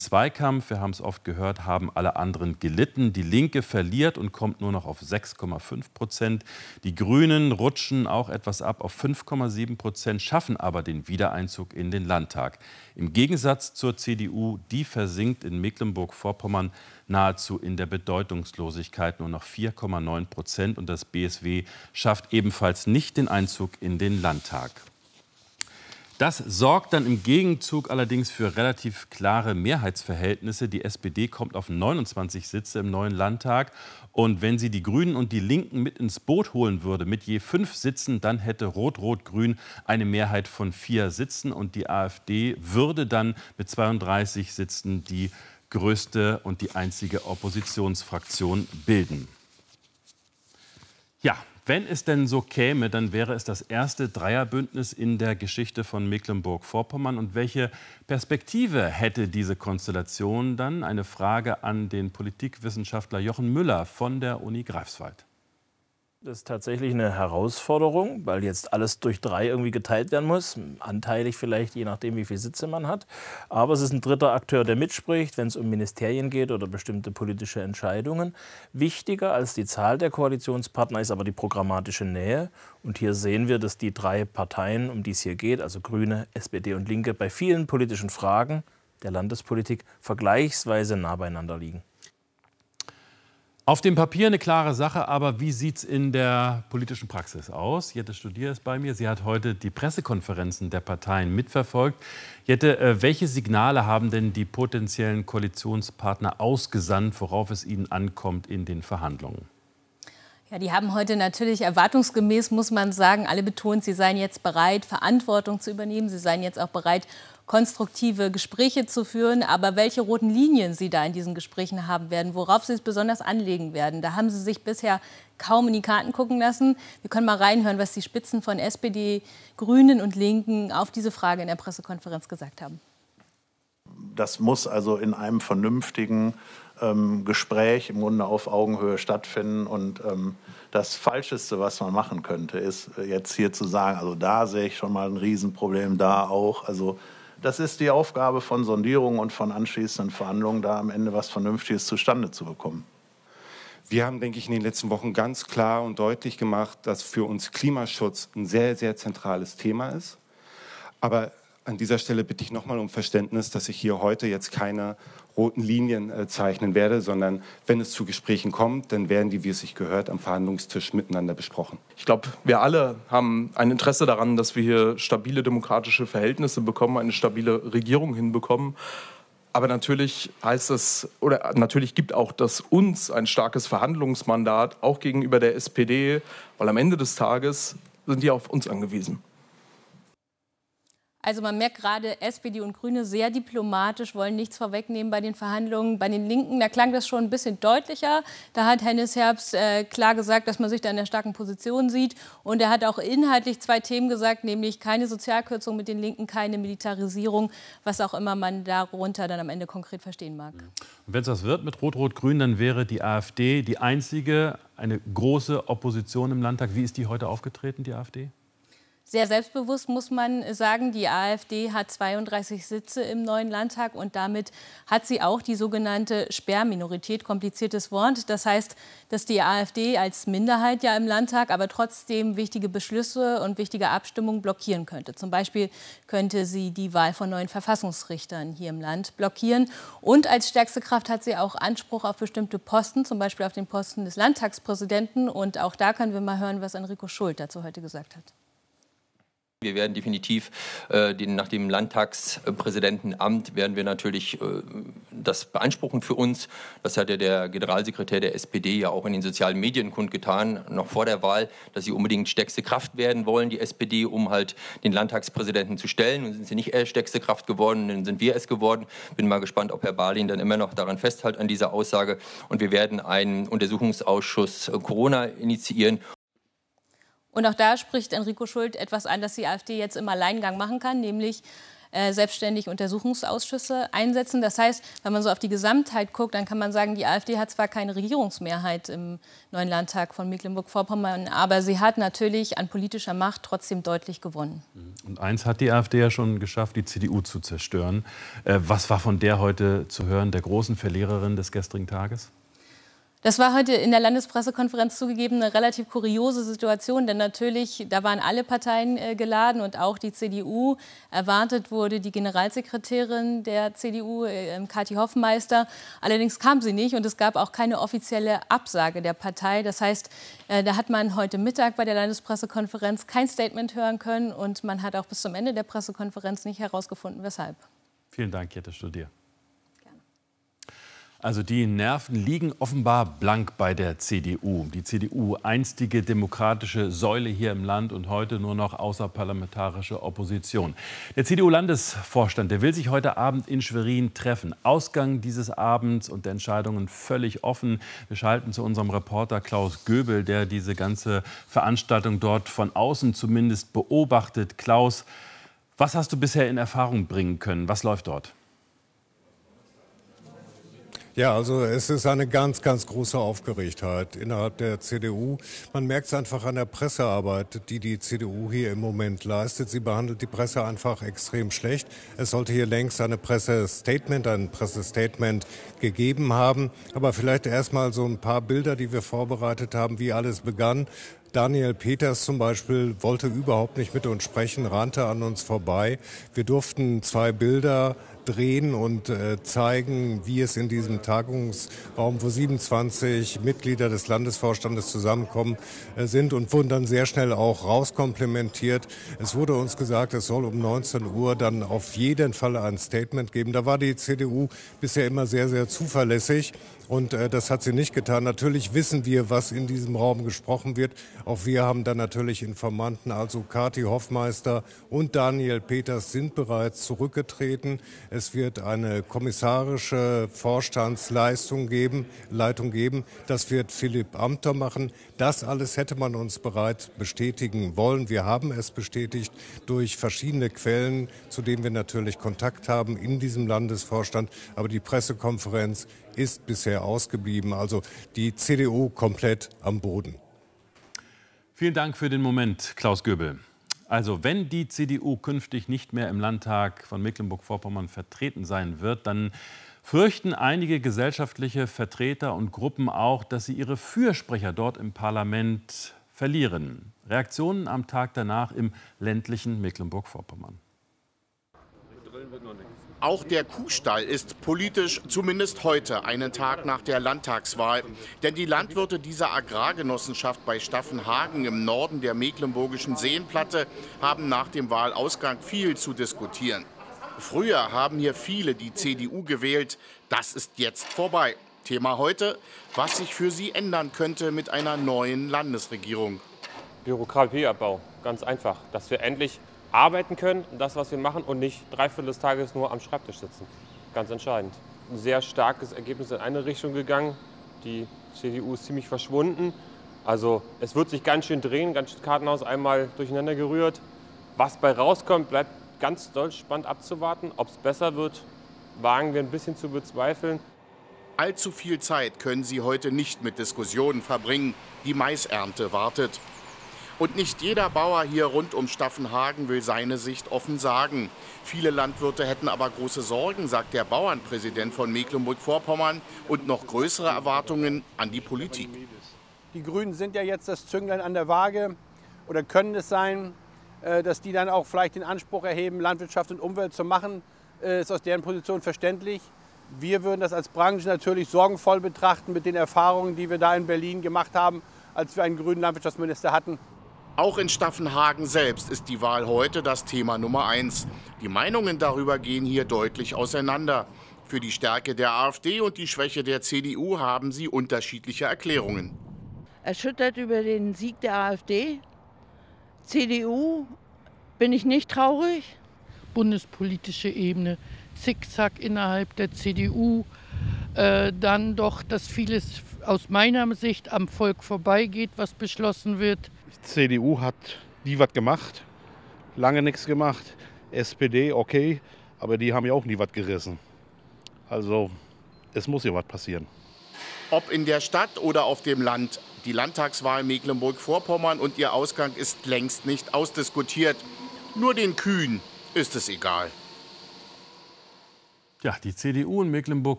Zweikampf, wir haben es oft gehört, haben alle anderen gelitten. Die Linke verliert und kommt nur noch auf 6,5%. Die Grünen rutschen auch etwas ab auf 5,7%, schaffen aber den Wiedereinzug in den Landtag. Im Gegensatz zur CDU, die versinkt in Mecklenburg-Vorpommern nahezu in der Bedeutungslosigkeit, nur noch 4,9%. Und das BSW schafft ebenfalls nicht den Einzug in den Landtag. Das sorgt dann im Gegenzug allerdings für relativ klare Mehrheitsverhältnisse. Die SPD kommt auf 29 Sitze im neuen Landtag. Und wenn sie die Grünen und die Linken mit ins Boot holen würde, mit je 5 Sitzen, dann hätte Rot-Rot-Grün eine Mehrheit von 4 Sitzen. Und die AfD würde dann mit 32 Sitzen die größte und die einzige Oppositionsfraktion bilden. Ja. Wenn es denn so käme, dann wäre es das erste Dreierbündnis in der Geschichte von Mecklenburg-Vorpommern. Und welche Perspektive hätte diese Konstellation dann? Eine Frage an den Politikwissenschaftler Jochen Müller von der Uni Greifswald. Das ist tatsächlich eine Herausforderung, weil jetzt alles durch 3 irgendwie geteilt werden muss. Anteilig vielleicht, je nachdem, wie viele Sitze man hat. Aber es ist ein dritter Akteur, der mitspricht, wenn es um Ministerien geht oder bestimmte politische Entscheidungen. Wichtiger als die Zahl der Koalitionspartner ist aber die programmatische Nähe. Und hier sehen wir, dass die 3 Parteien, um die es hier geht, also Grüne, SPD und Linke, bei vielen politischen Fragen der Landespolitik vergleichsweise nah beieinander liegen. Auf dem Papier eine klare Sache, aber wie sieht es in der politischen Praxis aus? Jette Studier ist bei mir. Sie hat heute die Pressekonferenzen der Parteien mitverfolgt. Jette, welche Signale haben denn die potenziellen Koalitionspartner ausgesandt, worauf es ihnen ankommt in den Verhandlungen? Ja, die haben heute natürlich erwartungsgemäß, muss man sagen, alle betont, sie seien jetzt bereit, Verantwortung zu übernehmen. Sie seien jetzt auch bereit, konstruktive Gespräche zu führen. Aber welche roten Linien sie da in diesen Gesprächen haben werden, worauf sie es besonders anlegen werden, da haben sie sich bisher kaum in die Karten gucken lassen. Wir können mal reinhören, was die Spitzen von SPD, Grünen und Linken auf diese Frage in der Pressekonferenz gesagt haben. Das muss also in einem vernünftigen Gespräch im Grunde auf Augenhöhe stattfinden. Und das Falscheste, was man machen könnte, ist jetzt hier zu sagen, also da sehe ich schon mal ein Riesenproblem, da auch. Also das ist die Aufgabe von Sondierungen und von anschließenden Verhandlungen, da am Ende was Vernünftiges zustande zu bekommen. Wir haben, denke ich, in den letzten Wochen ganz klar und deutlich gemacht, dass für uns Klimaschutz ein sehr, sehr zentrales Thema ist. Aber an dieser Stelle bitte ich nochmal um Verständnis, dass ich hier heute jetzt keine roten Linien zeichnen werde, sondern wenn es zu Gesprächen kommt, dann werden die, wie es sich gehört, am Verhandlungstisch miteinander besprochen. Ich glaube, wir alle haben ein Interesse daran, dass wir hier stabile demokratische Verhältnisse bekommen, eine stabile Regierung hinbekommen. Aber natürlich heißt das, oder natürlich gibt auch das uns ein starkes Verhandlungsmandat, auch gegenüber der SPD, weil am Ende des Tages sind die auf uns angewiesen. Also man merkt gerade, SPD und Grüne sehr diplomatisch, wollen nichts vorwegnehmen bei den Verhandlungen. Bei den Linken, da klang das schon ein bisschen deutlicher. Da hat Hennis Herbst klar gesagt, dass man sich da in der starken Position sieht. Und er hat auch inhaltlich 2 Themen gesagt, nämlich keine Sozialkürzung mit den Linken, keine Militarisierung, was auch immer man darunter dann am Ende konkret verstehen mag. Und wenn es das wird mit Rot-Rot-Grün, dann wäre die AfD die einzige, eine große Opposition im Landtag. Wie ist die heute aufgetreten, die AfD? Sehr selbstbewusst muss man sagen, die AfD hat 32 Sitze im neuen Landtag und damit hat sie auch die sogenannte Sperrminorität, kompliziertes Wort. Das heißt, dass die AfD als Minderheit ja im Landtag aber trotzdem wichtige Beschlüsse und wichtige Abstimmungen blockieren könnte. Zum Beispiel könnte sie die Wahl von neuen Verfassungsrichtern hier im Land blockieren. Und als stärkste Kraft hat sie auch Anspruch auf bestimmte Posten, zum Beispiel auf den Posten des Landtagspräsidenten. Und auch da können wir mal hören, was Enrico Schult dazu heute gesagt hat. Wir werden definitiv nach dem Landtagspräsidentenamt werden wir natürlich das beanspruchen für uns. Das hat ja der Generalsekretär der SPD ja auch in den sozialen Medien kundgetan, noch vor der Wahl, dass sie unbedingt stärkste Kraft werden wollen, die SPD, um halt den Landtagspräsidenten zu stellen. Und sind sie nicht stärkste Kraft geworden, dann sind wir es geworden. Bin mal gespannt, ob Herr Barlin dann immer noch daran festhält, an dieser Aussage. Und wir werden einen Untersuchungsausschuss Corona initiieren. Und auch da spricht Enrico Schult etwas an, dass die AfD jetzt im Alleingang machen kann, nämlich selbstständig Untersuchungsausschüsse einsetzen. Das heißt, wenn man so auf die Gesamtheit guckt, dann kann man sagen, die AfD hat zwar keine Regierungsmehrheit im neuen Landtag von Mecklenburg-Vorpommern, aber sie hat natürlich an politischer Macht trotzdem deutlich gewonnen. Und eins hat die AfD ja schon geschafft, die CDU zu zerstören. Was war von der heute zu hören, der großen Verliererin des gestrigen Tages? Das war heute in der Landespressekonferenz zugegeben eine relativ kuriose Situation, denn natürlich, da waren alle Parteien geladen und auch die CDU. Erwartet wurde die Generalsekretärin der CDU, Kathi Hoffmeister. Allerdings kam sie nicht und es gab auch keine offizielle Absage der Partei. Das heißt, da hat man heute Mittag bei der Landespressekonferenz kein Statement hören können und man hat auch bis zum Ende der Pressekonferenz nicht herausgefunden, weshalb. Vielen Dank, Jette Studier. Also die Nerven liegen offenbar blank bei der CDU. Die CDU, einstige demokratische Säule hier im Land und heute nur noch außerparlamentarische Opposition. Der CDU-Landesvorstand, der will sich heute Abend in Schwerin treffen. Ausgang dieses Abends und der Entscheidungen völlig offen. Wir schalten zu unserem Reporter Klaus Göbel, der diese ganze Veranstaltung dort von außen zumindest beobachtet. Klaus, was hast du bisher in Erfahrung bringen können? Was läuft dort? Ja, also es ist eine ganz, ganz große Aufgeregtheit innerhalb der CDU. Man merkt es einfach an der Pressearbeit, die die CDU hier im Moment leistet. Sie behandelt die Presse einfach extrem schlecht. Es sollte hier längst ein Pressestatement gegeben haben. Aber vielleicht erstmal so ein paar Bilder, die wir vorbereitet haben, wie alles begann. Daniel Peters zum Beispiel wollte überhaupt nicht mit uns sprechen, rannte an uns vorbei. Wir durften 2 Bilder drehen und zeigen, wie es in diesem Tagungsraum, wo 27 Mitglieder des Landesvorstandes zusammenkommen, sind und wurden dann sehr schnell auch rauskomplimentiert. Es wurde uns gesagt, es soll um 19 Uhr dann auf jeden Fall ein Statement geben. Da war die CDU bisher immer sehr, sehr zuverlässig. Und das hat sie nicht getan. Natürlich wissen wir, was in diesem Raum gesprochen wird. Auch wir haben dann natürlich Informanten, also Kathi Hoffmeister und Daniel Peters sind bereits zurückgetreten. Es wird eine kommissarische Vorstandsleitung geben. Das wird Philipp Amthor machen. Das alles hätte man uns bereits bestätigen wollen. Wir haben es bestätigt durch verschiedene Quellen, zu denen wir natürlich Kontakt haben in diesem Landesvorstand. Aber die Pressekonferenz ist bisher ausgeblieben. Also die CDU komplett am Boden. Vielen Dank für den Moment, Klaus Göbel. Also wenn die CDU künftig nicht mehr im Landtag von Mecklenburg-Vorpommern vertreten sein wird, dann fürchten einige gesellschaftliche Vertreter und Gruppen auch, dass sie ihre Fürsprecher dort im Parlament verlieren. Reaktionen am Tag danach im ländlichen Mecklenburg-Vorpommern. Auch der Kuhstall ist politisch, zumindest heute, einen Tag nach der Landtagswahl. Denn die Landwirte dieser Agrargenossenschaft bei Staffenhagen im Norden der mecklenburgischen Seenplatte haben nach dem Wahlausgang viel zu diskutieren. Früher haben hier viele die CDU gewählt. Das ist jetzt vorbei. Thema heute, was sich für sie ändern könnte mit einer neuen Landesregierung. Bürokratieabbau, ganz einfach. Dass wir endlich arbeiten können, das, was wir machen, und nicht 3/4 des Tages nur am Schreibtisch sitzen. Ganz entscheidend. Ein sehr starkes Ergebnis in eine Richtung gegangen. Die CDU ist ziemlich verschwunden. Also es wird sich ganz schön drehen, ganz schön Kartenhaus einmal durcheinander gerührt. Was bei rauskommt, bleibt ganz doll spannend abzuwarten. Ob es besser wird, wagen wir ein bisschen zu bezweifeln. Allzu viel Zeit können sie heute nicht mit Diskussionen verbringen. Die Maisernte wartet. Und nicht jeder Bauer hier rund um Staffenhagen will seine Sicht offen sagen. Viele Landwirte hätten aber große Sorgen, sagt der Bauernpräsident von Mecklenburg-Vorpommern, und noch größere Erwartungen an die Politik. Die Grünen sind ja jetzt das Zünglein an der Waage oder können es sein, dass die dann auch vielleicht den Anspruch erheben, Landwirtschaft und Umwelt zu machen. Ist aus deren Position verständlich. Wir würden das als Branche natürlich sorgenvoll betrachten mit den Erfahrungen, die wir da in Berlin gemacht haben, als wir einen grünen Landwirtschaftsminister hatten. Auch in Staffenhagen selbst ist die Wahl heute das Thema Nummer 1. Die Meinungen darüber gehen hier deutlich auseinander. Für die Stärke der AfD und die Schwäche der CDU haben sie unterschiedliche Erklärungen. Erschüttert über den Sieg der AfD. CDU bin ich nicht traurig. Bundespolitische Ebene, Zickzack innerhalb der CDU. Dann doch, dass vieles aus meiner Sicht am Volk vorbeigeht, was beschlossen wird. Die CDU hat nie was gemacht, lange nichts gemacht. SPD, okay, aber die haben ja auch nie was gerissen. Also es muss ja was passieren. Ob in der Stadt oder auf dem Land, die Landtagswahl Mecklenburg-Vorpommern und ihr Ausgang ist längst nicht ausdiskutiert. Nur den Kühen ist es egal. Ja, die CDU in Mecklenburg